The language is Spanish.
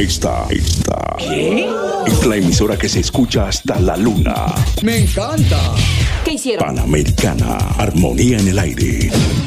Esta ¿Qué? es la emisora que se escucha hasta la luna. ¡Me encanta! ¿Qué hicieron? Panamericana, armonía en el aire.